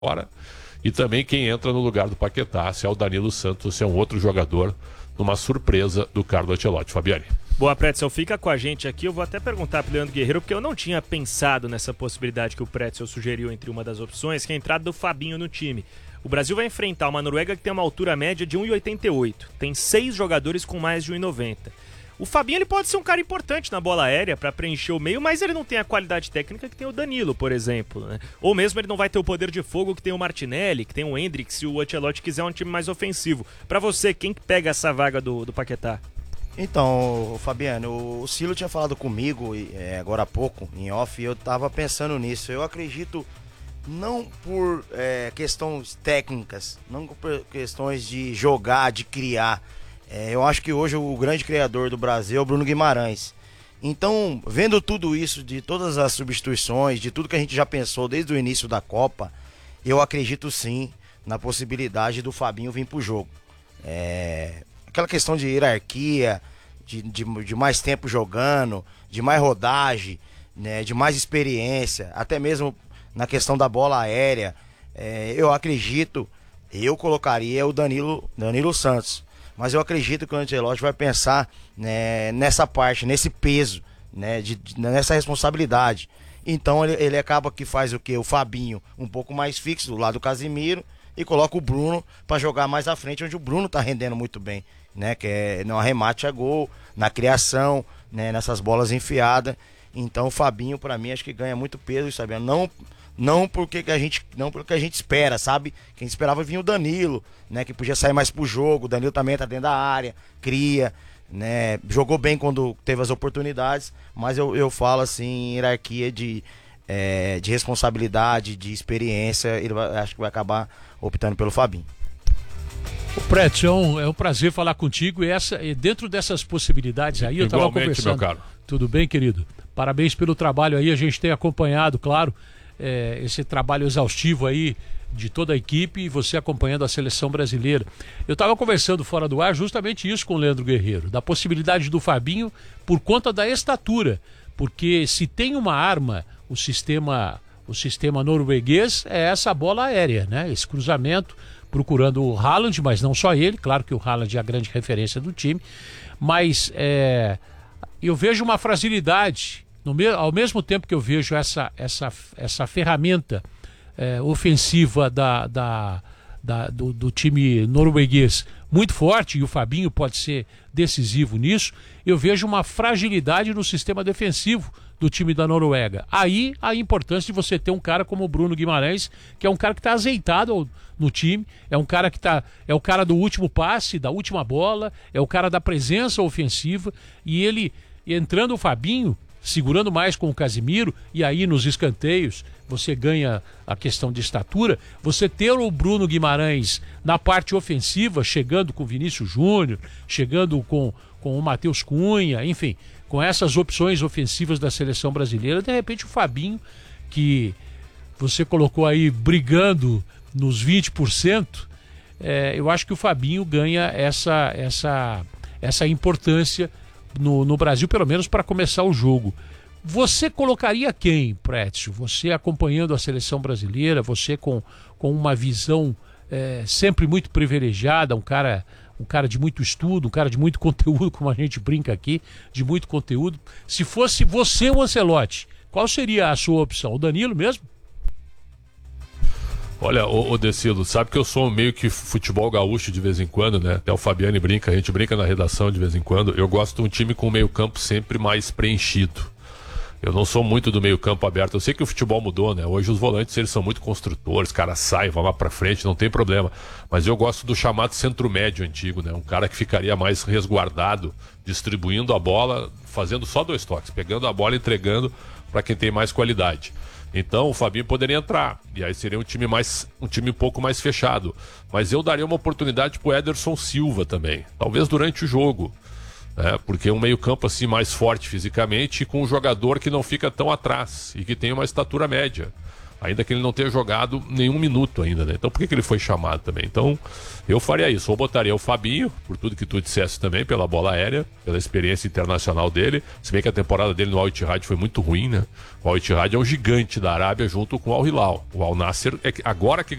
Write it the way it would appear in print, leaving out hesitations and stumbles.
fora. E também quem entra no lugar do Paquetá, se é o Danilo Santos ou se é um outro jogador, numa surpresa do Carlo Ancelotti. Fabiane. Boa, Pretzel, fica com a gente aqui. Eu vou até perguntar pro Leandro Guerreiro, porque eu não tinha pensado nessa possibilidade que o Pretzel sugeriu entre uma das opções, que é a entrada do Fabinho no time. O Brasil vai enfrentar uma Noruega que tem uma altura média de 1,88. Tem 6 jogadores com mais de 1,90. O Fabinho ele pode ser um cara importante na bola aérea para preencher o meio, mas ele não tem a qualidade técnica que tem o Danilo, por exemplo, né? Ou mesmo ele não vai ter o poder de fogo que tem o Martinelli, que tem o Hendrick, se o Ancelotti quiser um time mais ofensivo. Para você, quem que pega essa vaga do Paquetá? Então, Fabiano, o Silo tinha falado comigo agora há pouco, em off, e eu tava pensando nisso. Eu acredito, não por questões técnicas, não por questões de jogar, de criar. Eu acho que hoje o grande criador do Brasil é o Bruno Guimarães. Então, vendo tudo isso, de todas as substituições, de tudo que a gente já pensou desde o início da Copa, eu acredito sim na possibilidade do Fabinho vir pro jogo. Aquela questão de hierarquia, de mais tempo jogando, de mais rodagem, né, de mais experiência, até mesmo na questão da bola aérea, eu acredito, eu colocaria o Danilo Santos. Mas eu acredito que o Ancelotti vai pensar, né, nessa parte, nesse peso, né, nessa responsabilidade. Então ele acaba que faz o quê? O Fabinho um pouco mais fixo do lado do Casimiro e coloca o Bruno para jogar mais à frente, onde o Bruno tá rendendo muito bem, né, que é no arremate a gol, na criação, né, nessas bolas enfiadas. Então o Fabinho, para mim, acho que ganha muito peso, sabe? Não porque a gente espera, sabe? Quem esperava vinha o Danilo, né? Que podia sair mais pro jogo. O Danilo também tá dentro da área, cria, né? Jogou bem quando teve as oportunidades, mas eu falo assim, hierarquia de responsabilidade, de experiência, acho que vai acabar optando pelo Fabinho. O Pretzel, é um prazer falar contigo e dentro dessas possibilidades aí, eu estava conversando. Meu caro. Tudo bem, querido? Parabéns pelo trabalho aí, a gente tem acompanhado, claro, esse trabalho exaustivo aí de toda a equipe e você acompanhando a seleção brasileira. Eu estava conversando fora do ar justamente isso com o Leandro Guerreiro, da possibilidade do Fabinho por conta da estatura, porque se tem uma arma, o sistema norueguês é essa bola aérea, né? Esse cruzamento, procurando o Haaland, mas não só ele, claro que o Haaland é a grande referência do time, mas eu vejo uma fragilidade, ao mesmo tempo que eu vejo essa ferramenta ofensiva do time norueguês muito forte, e o Fabinho pode ser decisivo nisso, eu vejo uma fragilidade no sistema defensivo do time da Noruega. Aí a importância de você ter um cara como o Bruno Guimarães, que é um cara que está azeitado no time, é um cara que é o cara do último passe, da última bola, é o cara da presença ofensiva, e ele, entrando o Fabinho, segurando mais com o Casimiro, e aí nos escanteios você ganha a questão de estatura, você ter o Bruno Guimarães na parte ofensiva, chegando com o Vinícius Júnior, chegando com o Matheus Cunha, enfim, com essas opções ofensivas da seleção brasileira, de repente o Fabinho, que você colocou aí brigando nos 20%, eu acho que o Fabinho ganha essa importância no Brasil, pelo menos para começar o jogo. Você colocaria quem, Pretzel? Você acompanhando a seleção brasileira, você com uma visão sempre muito privilegiada, um cara de muito estudo, um cara de muito conteúdo, como a gente brinca aqui, de muito conteúdo. Se fosse você o Ancelotti, qual seria a sua opção? O Danilo mesmo? Olha, ô Decilo, sabe que eu sou meio que futebol gaúcho de vez em quando, né? Até o Fabiane brinca, a gente brinca na redação de vez em quando. Eu gosto de um time com o meio campo sempre mais preenchido. Eu não sou muito do meio campo aberto. Eu sei que o futebol mudou, né? Hoje os volantes, eles são muito construtores, cara sai, vão lá pra frente, não tem problema. Mas eu gosto do chamado centro médio antigo, né? Um cara que ficaria mais resguardado, distribuindo a bola, fazendo só 2 toques, pegando a bola e entregando para quem tem mais qualidade. Então o Fabinho poderia entrar, e aí seria um time um pouco mais fechado. Mas eu daria uma oportunidade pro Ederson Silva também, talvez durante o jogo, porque um meio campo assim mais forte fisicamente e com um jogador que não fica tão atrás e que tem uma estatura média. ainda que ele não tenha jogado nenhum minuto ainda, né? Então por que ele foi chamado também? Então eu faria isso, ou botaria o Fabinho, por tudo que tu disseste também, pela bola aérea, pela experiência internacional dele, se bem que a temporada dele no Al Ittihad foi muito ruim, né? O Al Ittihad é um gigante da Arábia junto com o Al Hilal. O Al Nassr, agora que